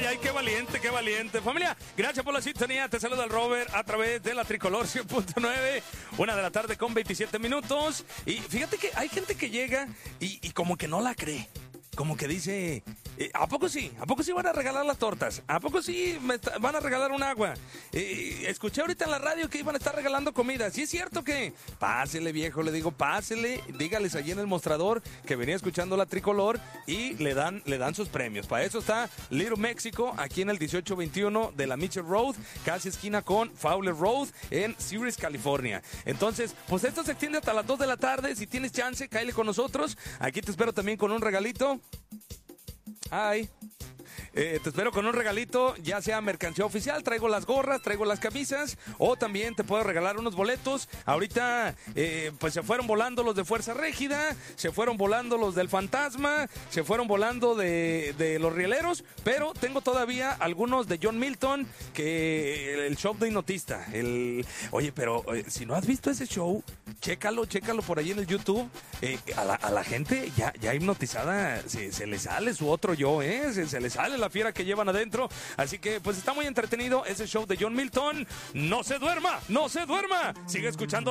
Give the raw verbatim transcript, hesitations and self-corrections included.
ay, qué valiente, qué valiente. Familia, gracias por la sintonía. Te saluda el Robert a través de la Tricolor cien punto nueve. Una de la tarde con veintisiete minutos. Y fíjate que hay gente que llega y, y como que no la cree. Como que dice, eh, ¿a poco sí? ¿A poco sí van a regalar las tortas? ¿A poco sí me está, van a regalar un agua? Eh, escuché ahorita en la radio que iban a estar regalando comida. ¿Sí es cierto que? Pásele, viejo, le digo, pásele. Dígales allí en el mostrador que venía escuchando la Tricolor y le dan, le dan sus premios. Para eso está Little México, aquí en el dieciocho veintiuno de la Mitchell Road, casi esquina con Fowler Road en Sirius, California. Entonces, pues esto se extiende hasta las dos de la tarde. Si tienes chance, cáele con nosotros. Aquí te espero también con un regalito. Ay, eh, te espero con un regalito, ya sea mercancía oficial, traigo las gorras, traigo las camisas, o también te puedo regalar unos boletos. Ahorita, eh, pues se fueron volando los de Fuerza Régida, se fueron volando los del Fantasma, se fueron volando de, de los Rieleros, pero tengo todavía algunos de John Milton, que el show de Hipnotista. El, oye, pero eh, si no has visto ese show, chécalo, chécalo por ahí en el YouTube. Eh, a, la, a la gente ya, ya hipnotizada se, se le sale su otro yo, ¿eh? Se, se le sale la fiera que llevan adentro. Así que pues está muy entretenido ese show de John Milton. No se duerma, no se duerma. Sigue escuchando